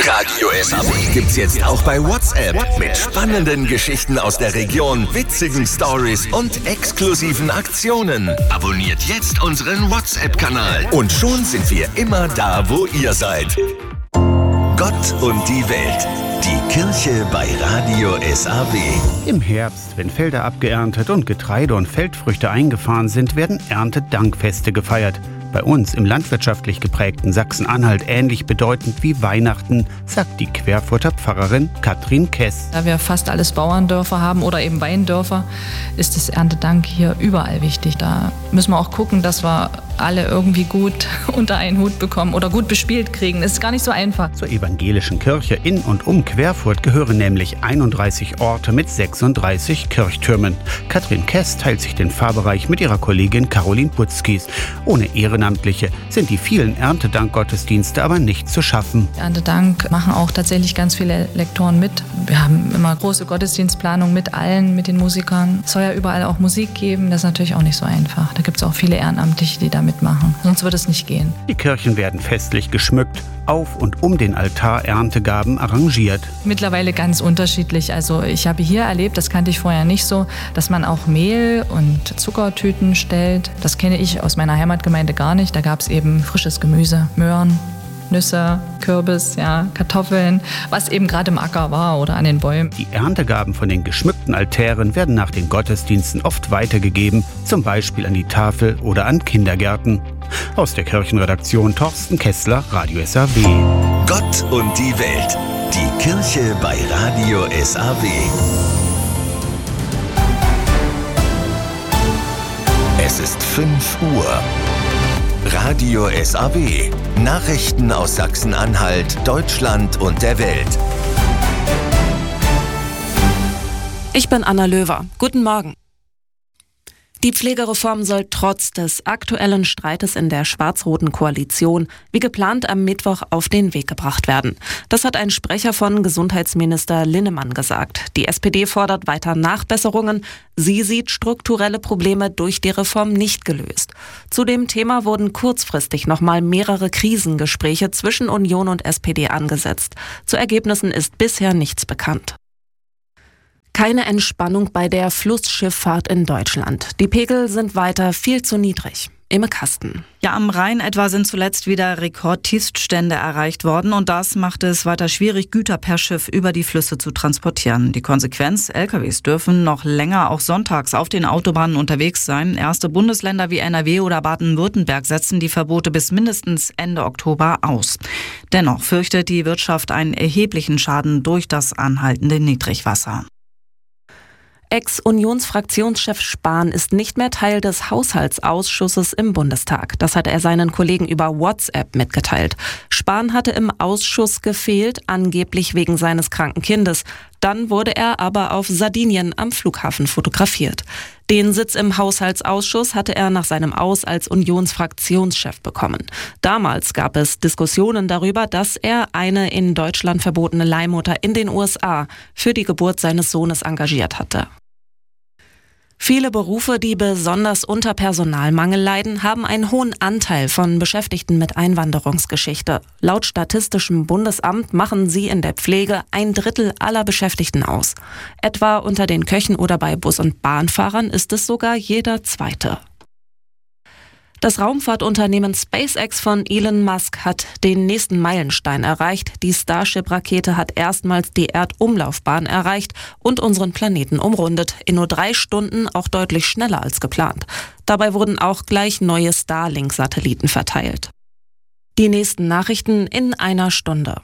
Radio SAW gibt's jetzt auch bei WhatsApp. Mit spannenden Geschichten aus der Region, witzigen Stories und exklusiven Aktionen. Abonniert jetzt unseren WhatsApp-Kanal. Und schon sind wir immer da, wo ihr seid. Gott und die Welt. Die Kirche bei Radio SAW. Im Herbst, wenn Felder abgeerntet und Getreide und Feldfrüchte eingefahren sind, werden Erntedankfeste gefeiert. Bei uns im landwirtschaftlich geprägten Sachsen-Anhalt ähnlich bedeutend wie Weihnachten, sagt die Querfurter Pfarrerin Katrin Kess. Da wir fast alles Bauerndörfer haben oder eben Weindörfer, ist das Erntedank hier überall wichtig. Da müssen wir auch gucken, dass wir alle irgendwie gut unter einen Hut bekommen oder gut bespielt kriegen. Das ist gar nicht so einfach. Zur evangelischen Kirche in und um Querfurt gehören nämlich 31 Orte mit 36 Kirchtürmen. Katrin Kess teilt sich den Pfarrbereich mit ihrer Kollegin Caroline Butzkis. Ohne Ehrenamtliche sind die vielen Erntedank-Gottesdienste aber nicht zu schaffen. Erntedank machen auch tatsächlich ganz viele Lektoren mit. Wir haben immer große Gottesdienstplanung mit allen, mit den Musikern. Es soll ja überall auch Musik geben. Das ist natürlich auch nicht so einfach. Da gibt es auch viele Ehrenamtliche, die da mitmachen. Sonst wird es nicht gehen. Die Kirchen werden festlich geschmückt, auf und um den Altar Erntegaben arrangiert. Mittlerweile ganz unterschiedlich. Also ich habe hier erlebt, das kannte ich vorher nicht so, dass man auch Mehl und Zuckertüten stellt. Das kenne ich aus meiner Heimatgemeinde gar nicht. Da gab es eben frisches Gemüse, Möhren, Nüsse, Kürbis, ja, Kartoffeln, was eben gerade im Acker war oder an den Bäumen. Die Erntegaben von den geschmückten Altären werden nach den Gottesdiensten oft weitergegeben, zum Beispiel an die Tafel oder an Kindergärten. Aus der Kirchenredaktion Thorsten Kessler, Radio SAW. Gott und die Welt. Die Kirche bei Radio SAW. Es ist 5 Uhr. Radio SAW. Nachrichten aus Sachsen-Anhalt, Deutschland und der Welt. Ich bin Anna Löwer. Guten Morgen. Die Pflegereform soll trotz des aktuellen Streites in der schwarz-roten Koalition wie geplant am Mittwoch auf den Weg gebracht werden. Das hat ein Sprecher von Gesundheitsminister Linnemann gesagt. Die SPD fordert weiter Nachbesserungen. Sie sieht strukturelle Probleme durch die Reform nicht gelöst. Zu dem Thema wurden kurzfristig nochmal mehrere Krisengespräche zwischen Union und SPD angesetzt. Zu Ergebnissen ist bisher nichts bekannt. Keine Entspannung bei der Flussschifffahrt in Deutschland. Die Pegel sind weiter viel zu niedrig. Imme Kasten. Ja, am Rhein etwa sind zuletzt wieder Rekordtiefststände erreicht worden und das macht es weiter schwierig, Güter per Schiff über die Flüsse zu transportieren. Die Konsequenz, LKWs dürfen noch länger auch sonntags auf den Autobahnen unterwegs sein. Erste Bundesländer wie NRW oder Baden-Württemberg setzen die Verbote bis mindestens Ende Oktober aus. Dennoch fürchtet die Wirtschaft einen erheblichen Schaden durch das anhaltende Niedrigwasser. Ex-Unionsfraktionschef Spahn ist nicht mehr Teil des Haushaltsausschusses im Bundestag. Das hat er seinen Kollegen über WhatsApp mitgeteilt. Spahn hatte im Ausschuss gefehlt, angeblich wegen seines kranken Kindes. Dann wurde er aber auf Sardinien am Flughafen fotografiert. Den Sitz im Haushaltsausschuss hatte er nach seinem Aus als Unionsfraktionschef bekommen. Damals gab es Diskussionen darüber, dass er eine in Deutschland verbotene Leihmutter in den USA für die Geburt seines Sohnes engagiert hatte. Viele Berufe, die besonders unter Personalmangel leiden, haben einen hohen Anteil von Beschäftigten mit Einwanderungsgeschichte. Laut Statistischem Bundesamt machen sie in der Pflege 1/3 aller Beschäftigten aus. Etwa unter den Köchen oder bei Bus- und Bahnfahrern ist es sogar jeder Zweite. Das Raumfahrtunternehmen SpaceX von Elon Musk hat den nächsten Meilenstein erreicht. Die Starship-Rakete hat erstmals die Erdumlaufbahn erreicht und unseren Planeten umrundet. In nur 3 Stunden auch deutlich schneller als geplant. Dabei wurden auch gleich neue Starlink-Satelliten verteilt. Die nächsten Nachrichten in einer Stunde.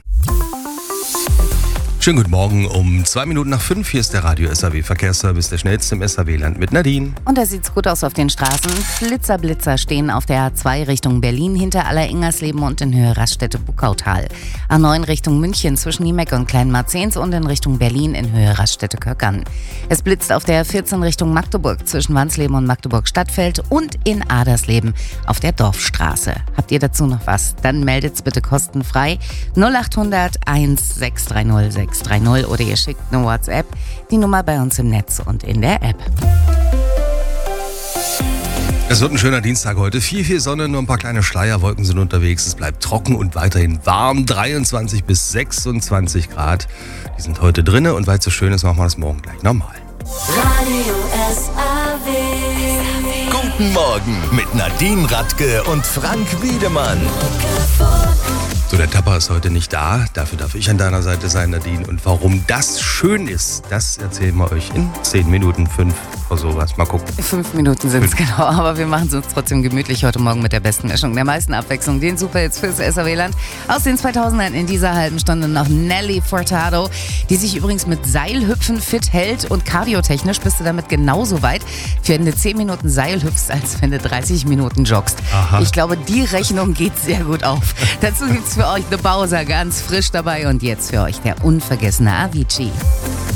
Schönen guten Morgen, um 2 Minuten nach 5. Hier ist der Radio SAW Verkehrsservice, der schnellste im SAW-Land mit Nadine. Und da sieht's gut aus auf den Straßen. Blitzer stehen auf der A2 Richtung Berlin hinter Aller-Ingersleben und in Höhe Raststätte-Buckautal. A9 Richtung München zwischen Niemek und Kleinmarzehns und in Richtung Berlin in Höhe Raststätte-Köckern. Es blitzt auf der 14 Richtung Magdeburg zwischen Wansleben und Magdeburg-Stadtfeld und in Adersleben auf der Dorfstraße. Habt ihr dazu noch was? Dann meldet's bitte kostenfrei 0800 1630 630 oder ihr schickt eine WhatsApp, die Nummer bei uns im Netz und in der App. Es wird ein schöner Dienstag heute. Viel Sonne, nur ein paar kleine Schleierwolken sind unterwegs. Es bleibt trocken und weiterhin warm. 23 bis 26 Grad. Die sind heute drinne und weil es so schön ist, machen wir das morgen gleich normal. Radio SAW. Guten Morgen mit Nadine Radke und Frank Wiedemann. So, der Tapper ist heute nicht da. Dafür darf ich an deiner Seite sein, Nadine. Und warum das schön ist, das erzählen wir euch in 10 Minuten, 5 oder sowas. Mal gucken. 5 Minuten sind es genau, aber wir machen es uns trotzdem gemütlich heute Morgen mit der besten Mischung, der meisten Abwechslung, den Superhits fürs SAW-Land. Aus den 2000ern in dieser halben Stunde noch Nelly Furtado, die sich übrigens mit Seilhüpfen fit hält und kardiotechnisch bist du damit genauso weit, wenn du 10 Minuten Seil hüpfst, als wenn du 30 Minuten joggst. Aha. Ich glaube, die Rechnung geht sehr gut auf. Dazu gibt's für euch The Bowser ganz frisch dabei und jetzt für euch der unvergessene Avicii.